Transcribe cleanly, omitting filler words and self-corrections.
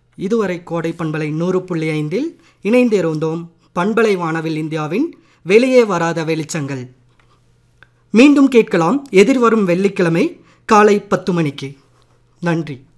இதுவரை கோடை பண்பலை 100.5 இணைந்திருந்தோம். பண்பலை வானவில் இந்தியாவின் வெளியே வராத வெளிச்சங்கள். மீண்டும் கேட்கலாம் எதிர்வரும் வெள்ளிக்கிழமை காலை 10 மணிக்கு. நன்றி.